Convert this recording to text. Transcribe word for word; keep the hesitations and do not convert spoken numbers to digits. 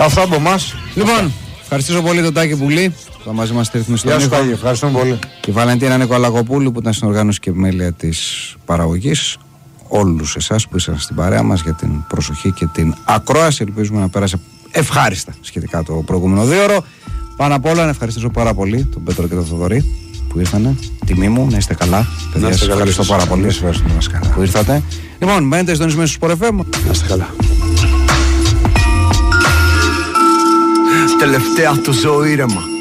Αυτά από εμάς. Λοιπόν, ευχαριστήσω πολύ τον Τάκη Πουλή που θα μαζί μας στη ρυθμιστή. Γεια σου Τάκη, ευχαριστούμε πολύ. Και Βαλεντίνα Νικολακοπούλου που ήταν στην οργάνωση και μέλεια της παραγωγής. Όλους εσάς που ήσασταν στην παρέα μας για την προσοχή και την ακρόαση. Ελπίζουμε να πέρασε ευχάριστα σχετικά το προηγούμενο δύο ώρο. Πάνω απ' όλα να ευχαριστήσω πάρα πολύ τον Πέτρο και τον Θοδωρή που ήρθανε. Τιμή μου, να είστε καλά. Παιδιά, σας ευχαριστώ πάρα πολύ που ήρθατε. Λοιπόν, μένετε συντονισμένοι στους Sport εφ εμ. Να είστε καλά. Τελευταία του ζω ήρεμα.